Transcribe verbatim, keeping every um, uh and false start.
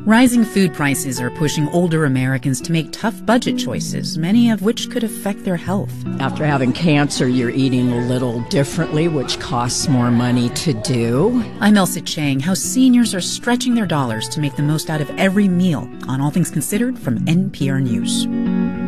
Rising food prices are pushing older Americans to make tough budget choices, many of which could affect their health. After having cancer, you're eating a little differently, which costs more money to do. I'm Elsa Chang. How seniors are stretching their dollars to make the most out of every meal on All Things Considered from N P R News.